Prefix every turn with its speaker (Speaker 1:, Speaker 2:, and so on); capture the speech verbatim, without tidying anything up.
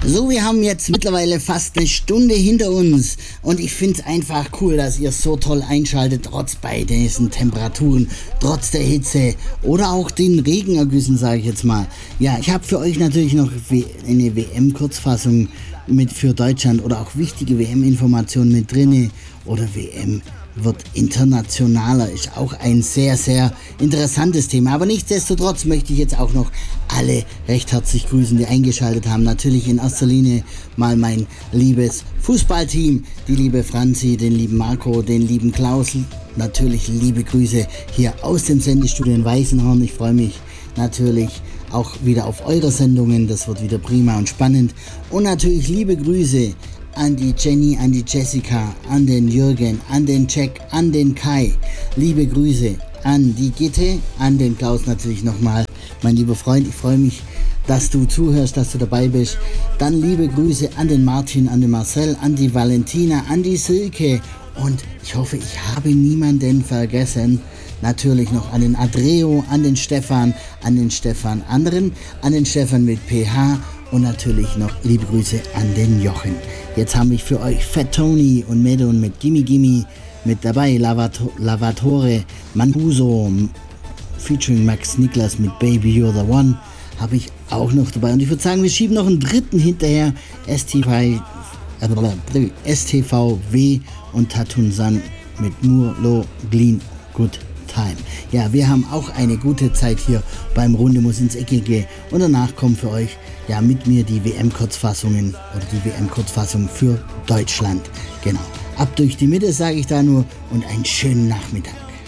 Speaker 1: So, wir haben jetzt mittlerweile fast eine Stunde hinter uns und ich finde es einfach cool, dass ihr so toll einschaltet, trotz bei diesen Temperaturen, trotz der Hitze oder auch den Regenergüssen, sage ich jetzt mal. Ja, ich habe für euch natürlich noch eine W M-Kurzfassung mit für Deutschland oder auch wichtige W M-Informationen mit drinne oder W M wird internationaler, ist auch ein sehr, sehr interessantes Thema. Aber nichtsdestotrotz möchte ich jetzt auch noch alle recht herzlich grüßen, die eingeschaltet haben. Natürlich in erster Linie mal mein liebes Fußballteam, die liebe Franzi, den lieben Marco, den lieben Klaus. Natürlich liebe Grüße hier aus dem Sendestudio in Weißenhorn. Ich freue mich natürlich auch wieder auf eure Sendungen. Das wird wieder prima und spannend. Und natürlich liebe Grüße an die Jenny, an die Jessica, an den Jürgen, an den Jack, an den Kai. Liebe Grüße an die Gitte, an den Klaus natürlich nochmal. Mein lieber Freund, ich freue mich, dass du zuhörst, dass du dabei bist. Dann liebe Grüße an den Martin, an den Marcel, an die Valentina, an die Silke. Und ich hoffe, ich habe niemanden vergessen. Natürlich noch an den Adreo, an den Stefan, an den Stefan anderen, an den Stefan mit P H und natürlich noch liebe Grüße an den Jochen. Jetzt habe ich für euch Fat Tony und Medon mit Gimme Gimme mit dabei, Lavato- Lavatore, Mancuso featuring Max Niklas mit Baby You're the One habe ich auch noch dabei. Und ich würde sagen, wir schieben noch einen dritten hinterher, S T V W und Tatun San mit Murlo Glin Good Time. Ja, wir haben auch eine gute Zeit hier beim Runde muss ins Eckige und danach kommen für euch ja mit mir die W M-Kurzfassungen oder die W M-Kurzfassung für Deutschland. Genau. Ab durch die Mitte sage ich da nur und einen schönen Nachmittag.